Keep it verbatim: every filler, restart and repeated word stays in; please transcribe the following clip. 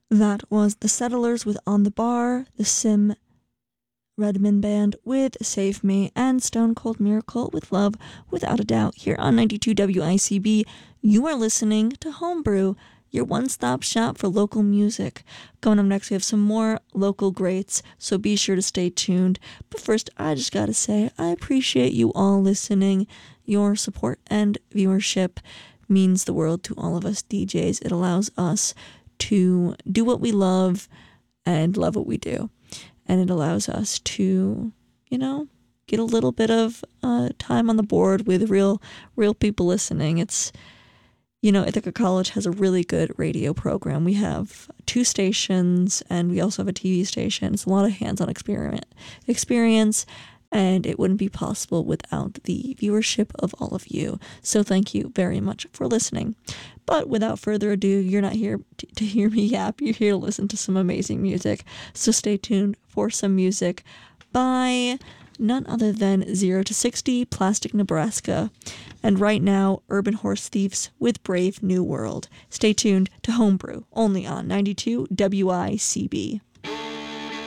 That was The Settlers with On the Bar, the Sim Redmond Band with Save Me, and Stone Cold Miracle with Love Without a Doubt here on ninety-two W I C B. You are listening to Homebrew, your one-stop shop for local music. Coming up next, we have some more local greats, so be sure to stay tuned. But first, I just gotta say, I appreciate you all listening. Your support and viewership means the world to all of us D Js. It allows us to do what we love and love what we do. And it allows us to, you know, get a little bit of uh, time on the board with real, real people listening. It's, you know, Ithaca College has a really good radio program. We have two stations, and we also have a T V station. It's a lot of hands-on experiment experience, and it wouldn't be possible without the viewership of all of you. So thank you very much for listening. But without further ado, you're not here to, to hear me yap. You're here to listen to some amazing music. So stay tuned for some music by none other than zero to sixty, Plastic Nebraska. And right now, Urban Horse Thieves with Brave New World. Stay tuned to Homebrew, only on ninety-two W I C B.